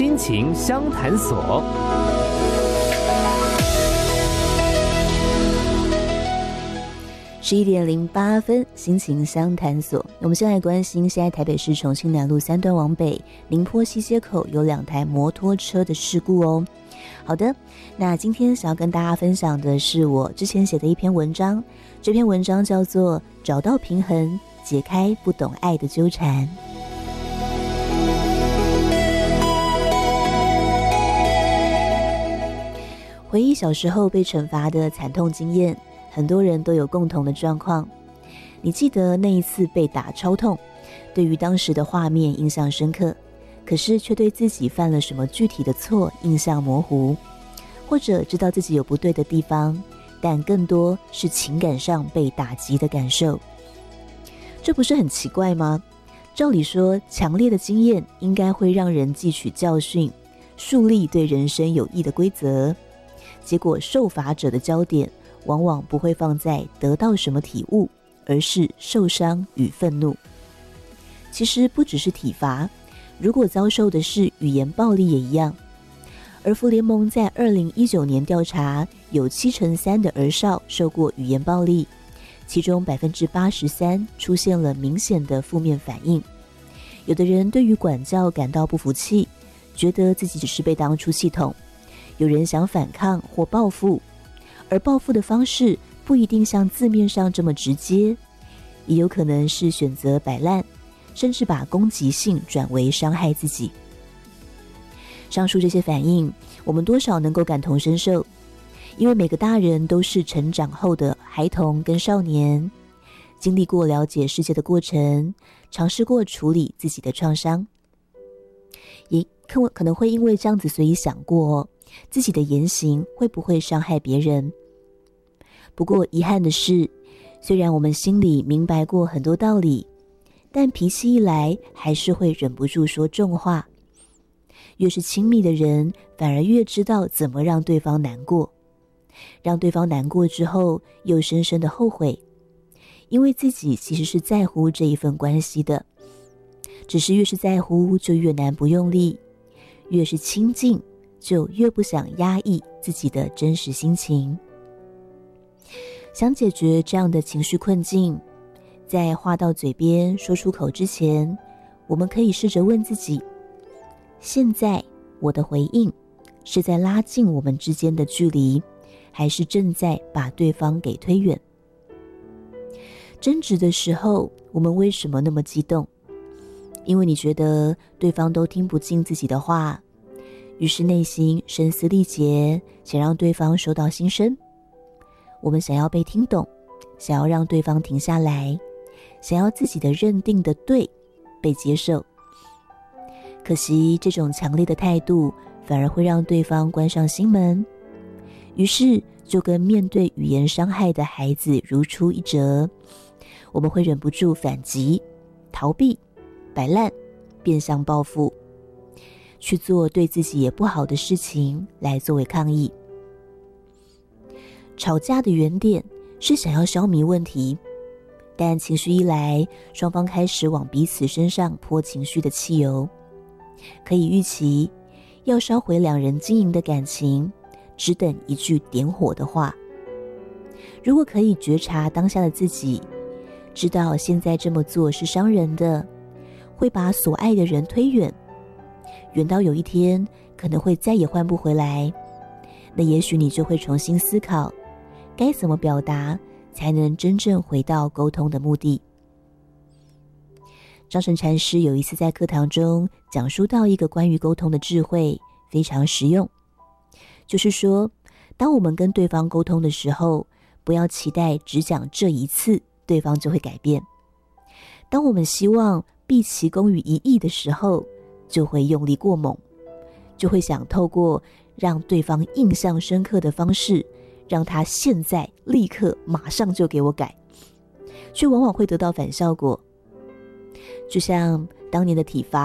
心情相谈所。 11:08，心情相谈所。我们先来关心现在台北市重庆南路3段往北宁波西街口有2台摩托车的事故哦。好的，那今天想要跟大家分享的是我之前写的一篇文章，这篇文章叫做《找到平衡，解开不懂爱的纠缠》。回忆小时候被惩罚的惨痛经验，很多人都有共同的状况。你记得那一次被打超痛，对于当时的画面印象深刻，可是却对自己犯了什么具体的错印象模糊，或者知道自己有不对的地方，但更多是情感上被打击的感受。这不是很奇怪吗？照理说，强烈的经验应该会让人汲取教训，树立对人生有益的规则。结果受罚者的焦点往往不会放在得到什么体悟，而是受伤与愤怒。其实不只是体罚，如果遭受的是语言暴力也一样。儿福联盟在2019年调查，有73%的儿少受过语言暴力，其中83%出现了明显的负面反应。有的人对于管教感到不服气，觉得自己只是被当出气筒。有人想反抗或报复，而报复的方式不一定像字面上这么直接，也有可能是选择摆烂，甚至把攻击性转为伤害自己。上述这些反应，我们多少能够感同身受，因为每个大人都是成长后的孩童跟少年，经历过了解世界的过程，尝试过处理自己的创伤，也可能会因为这样子，所以想过自己的言行会不会伤害别人。不过遗憾的是，虽然我们心里明白过很多道理，但脾气一来还是会忍不住说重话。越是亲密的人，反而越知道怎么让对方难过，让对方难过之后又深深的后悔，因为自己其实是在乎这一份关系的，只是越是在乎就越难不用力，越是亲近就越不想压抑自己的真实心情。想解决这样的情绪困境，在话到嘴边说出口之前，我们可以试着问自己，现在我的回应是在拉近我们之间的距离，还是正在把对方给推远？争执的时候，我们为什么那么激动？因为你觉得对方都听不进自己的话，于是内心声嘶力竭，想让对方收到心声。我们想要被听懂，想要让对方停下来，想要自己的认定的对被接受。可惜这种强烈的态度反而会让对方关上心门，于是就跟面对语言伤害的孩子如出一辙。我们会忍不住反击、逃避、摆烂、变相报复，去做对自己也不好的事情来作为抗议。吵架的原点是想要消弭问题，但情绪一来，双方开始往彼此身上泼情绪的汽油。可以预期，要烧毁两人经营的感情，只等一句点火的话。如果可以觉察当下的自己，知道现在这么做是伤人的，会把所爱的人推远，远到有一天可能会再也换不回来，那也许你就会重新思考，该怎么表达才能真正回到沟通的目的。张晨禅师有一次在课堂中讲述到一个关于沟通的智慧，非常实用。就是说，当我们跟对方沟通的时候，不要期待只讲这一次对方就会改变。当我们希望毕其功于一役的时候，就会用力过猛，就会想透过让对方印象深刻的方式，让他现在立刻马上就给我改，却往往会得到反效果。就像当年的体罚